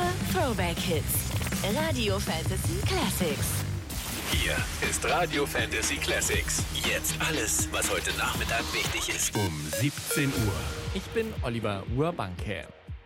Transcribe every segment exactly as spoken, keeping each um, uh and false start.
Throwback Hits. Radio Fantasy Classics. Hier ist Radio Fantasy Classics. Jetzt alles, was heute Nachmittag wichtig ist. Um siebzehn Uhr. Ich bin Oliver Urbanke.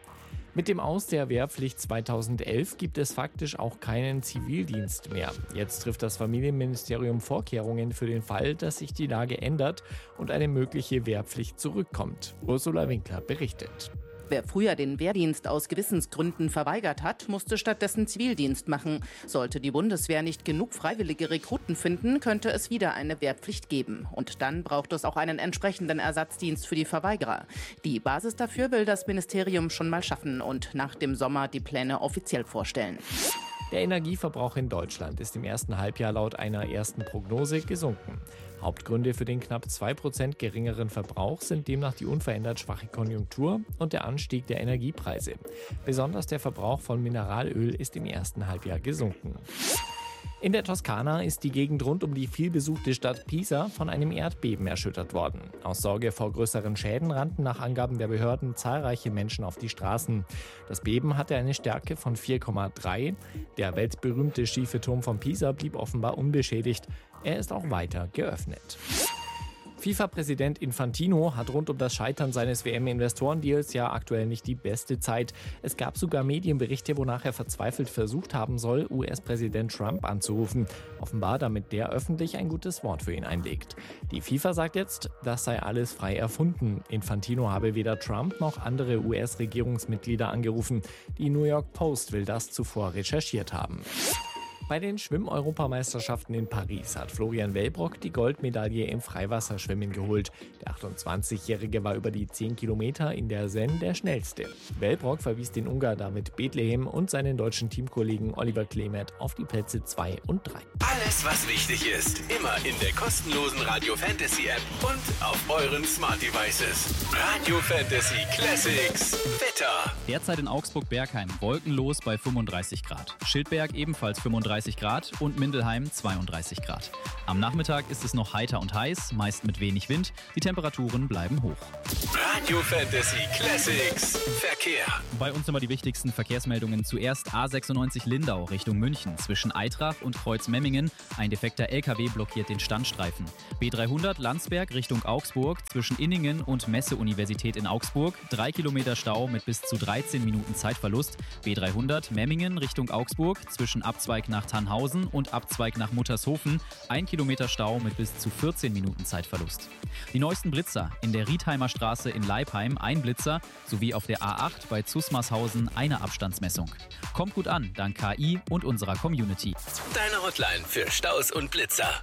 Mit dem Aus der Wehrpflicht zweitausendelf gibt es faktisch auch keinen Zivildienst mehr. Jetzt trifft das Familienministerium Vorkehrungen für den Fall, dass sich die Lage ändert und eine mögliche Wehrpflicht zurückkommt. Ursula Winkler berichtet. Wer früher den Wehrdienst aus Gewissensgründen verweigert hat, musste stattdessen Zivildienst machen. Sollte die Bundeswehr nicht genug freiwillige Rekruten finden, könnte es wieder eine Wehrpflicht geben. Und dann braucht es auch einen entsprechenden Ersatzdienst für die Verweigerer. Die Basis dafür will das Ministerium schon mal schaffen und nach dem Sommer die Pläne offiziell vorstellen. Der Energieverbrauch in Deutschland ist im ersten Halbjahr laut einer ersten Prognose gesunken. Hauptgründe für den knapp zwei Prozent geringeren Verbrauch sind demnach die unverändert schwache Konjunktur und der Anstieg der Energiepreise. Besonders der Verbrauch von Mineralöl ist im ersten Halbjahr gesunken. In der Toskana ist die Gegend rund um die vielbesuchte Stadt Pisa von einem Erdbeben erschüttert worden. Aus Sorge vor größeren Schäden rannten nach Angaben der Behörden zahlreiche Menschen auf die Straßen. Das Beben hatte eine Stärke von vier Komma drei. Der weltberühmte schiefe Turm von Pisa blieb offenbar unbeschädigt. Er ist auch weiter geöffnet. FIFA-Präsident Infantino hat rund um das Scheitern seines W M-Investorendeals ja aktuell nicht die beste Zeit. Es gab sogar Medienberichte, wonach er verzweifelt versucht haben soll, U S-Präsident Trump anzurufen. Offenbar, damit der öffentlich ein gutes Wort für ihn einlegt. Die FIFA sagt jetzt, das sei alles frei erfunden. Infantino habe weder Trump noch andere U S-Regierungsmitglieder angerufen. Die New York Post will das zuvor recherchiert haben. Bei den Schwimm-Europameisterschaften in Paris hat Florian Wellbrock die Goldmedaille im Freiwasserschwimmen geholt. Der achtundzwanzigjährige war über die zehn Kilometer in der Seine der schnellste. Wellbrock verwies den Ungar David Bethlehem und seinen deutschen Teamkollegen Oliver Klemet auf die Plätze zwei und drei. Alles, was wichtig ist, immer in der kostenlosen Radio Fantasy App und auf euren Smart Devices. Radio Fantasy Classics. Wetter. Derzeit in Augsburg-Bergheim wolkenlos bei fünfunddreißig Grad. Schildberg ebenfalls fünfunddreißig Grad und Mindelheim zweiunddreißig Grad. Am Nachmittag ist es noch heiter und heiß, meist mit wenig Wind. Die Temperaturen bleiben hoch. Radio Fantasy Classics. Verkehr. Bei uns immer die wichtigsten Verkehrsmeldungen. Zuerst A sechsundneunzig Lindau Richtung München zwischen Eitrach und Kreuzmemmingen. Ein defekter L K W blockiert den Standstreifen. B dreihundert Landsberg Richtung Augsburg zwischen Inningen und Messe-Universität in Augsburg. Drei Kilometer Stau mit bis zu dreizehn Minuten Zeitverlust. B dreihundert Memmingen Richtung Augsburg zwischen Abzweig nach Tannhausen und Abzweig nach Muttershofen. Ein Kilometer Stau mit bis zu vierzehn Minuten Zeitverlust. Die neuesten Blitzer in der Rietheimer Straße in Leipheim ein Blitzer sowie auf der A acht bei Zusmarshausen eine Abstandsmessung. Kommt gut an, dank K I und unserer Community. Deine Hotline für Staus und Blitzer.